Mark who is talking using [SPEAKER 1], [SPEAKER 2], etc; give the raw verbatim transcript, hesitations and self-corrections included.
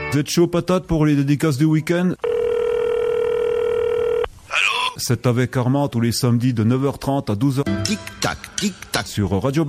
[SPEAKER 1] Vous êtes chaud patate pour les dédicaces du week-end?
[SPEAKER 2] Allô?
[SPEAKER 1] C'est avec Armand tous les samedis de neuf heures trente à douze heures.
[SPEAKER 2] Tic-tac, tic-tac.
[SPEAKER 1] Sur Radio